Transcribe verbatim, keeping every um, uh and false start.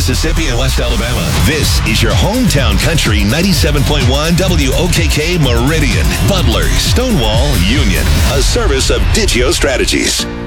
Mississippi and West Alabama. This is your hometown country ninety-seven point one W O K K Meridian, Butler, Stonewall, Union. A service of Digio Strategies.